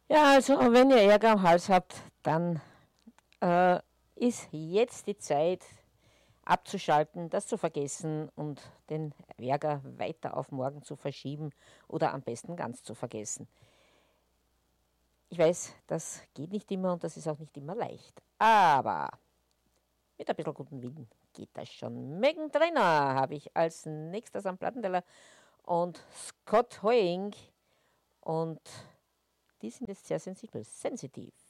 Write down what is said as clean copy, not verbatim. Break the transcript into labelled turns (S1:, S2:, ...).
S1: Ja, also wenn ihr Ärger am Hals habt, dann ist jetzt die Zeit abzuschalten, das zu vergessen und den Ärger weiter auf morgen zu verschieben oder am besten ganz zu vergessen. Ich weiß, das geht nicht immer und das ist auch nicht immer leicht. Aber mit ein bisschen guten Willen geht das schon. Megan Trainor habe ich als nächstes am Plattenteller und Scott Hoying und die sind jetzt sehr sensibel. Sensitiv.